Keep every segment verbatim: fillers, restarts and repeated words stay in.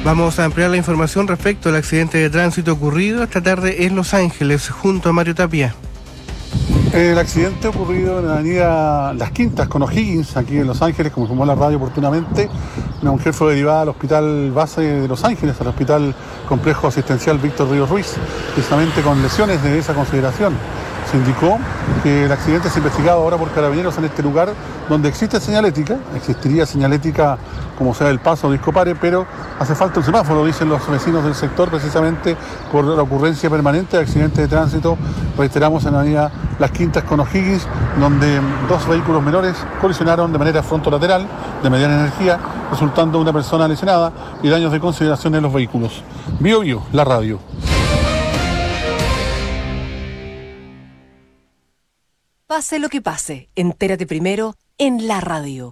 Vamos a ampliar la información respecto al accidente de tránsito ocurrido esta tarde en Los Ángeles, junto a Mario Tapia. El accidente ocurrido en la avenida Las Quintas con O'Higgins, aquí en Los Ángeles, como informó la radio oportunamente. Una mujer fue derivada al hospital base de Los Ángeles, al hospital complejo asistencial Víctor Ríos Ruiz, precisamente con lesiones de esa consideración. Se indicó que el accidente es investigado ahora por carabineros en este lugar donde existe señalética, existiría señalética como sea el paso de Discopare, pero hace falta un semáforo, dicen los vecinos del sector, precisamente por la ocurrencia permanente de accidentes de tránsito, reiteramos, en la avenida Las Quintas con O'Higgins, donde dos vehículos menores colisionaron de manera frontolateral, de mediana energía, resultando una persona lesionada y daños de consideración en los vehículos. Bio Bio, la radio. Pase lo que pase, entérate primero en la radio.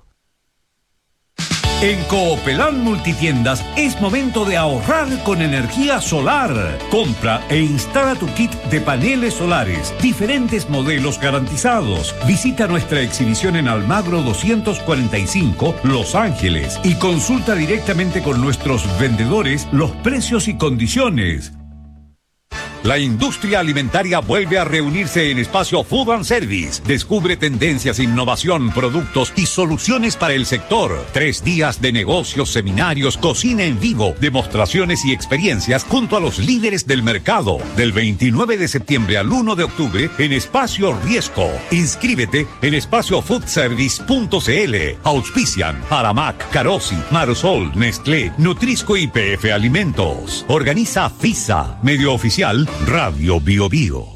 En Coopelán Multitiendas es momento de ahorrar con energía solar. Compra e instala tu kit de paneles solares, diferentes modelos garantizados. Visita nuestra exhibición en Almagro doscientos cuarenta y cinco, Los Ángeles, y consulta directamente con nuestros vendedores los precios y condiciones. La industria alimentaria vuelve a reunirse en Espacio Food and Service. Descubre tendencias, innovación, productos y soluciones para el sector. Tres días de negocios, seminarios, cocina en vivo, demostraciones y experiencias junto a los líderes del mercado. Del veintinueve de septiembre al uno de octubre en Espacio Riesco. Inscríbete en espacio food service punto c l. Auspician Aramac, Carosi, Marosol, Nestlé, Nutrisco y P F Alimentos. Organiza FISA, medio oficial Radio Bio Bio.